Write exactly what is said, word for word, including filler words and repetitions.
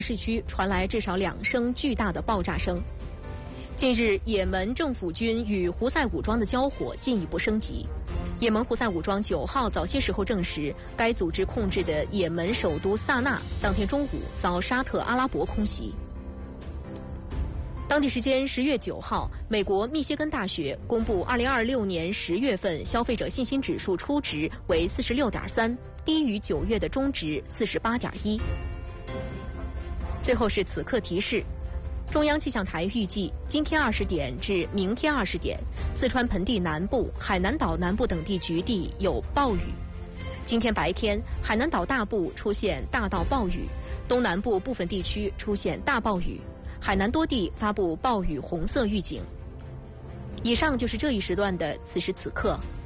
市区传来至少两声巨大的爆炸声。近日，也门政府军与胡塞武装的交火进一步升级。也门胡塞武装九号早些时候证实，该组织控制的也门首都萨那当天中午遭沙特阿拉伯空袭。当地时间十月九号，美国密歇根大学公布二零二六年十月份消费者信心指数初值为四十六点三，低于九月的中值四十八点一。最后是此刻提示。中央气象台预计，今天二十点至明天二十点，四川盆地南部、海南岛南部等地局地有暴雨。今天白天，海南岛大部出现大到暴雨，东南部部分地区出现大暴雨，海南多地发布暴雨红色预警。以上就是这一时段的此时此刻。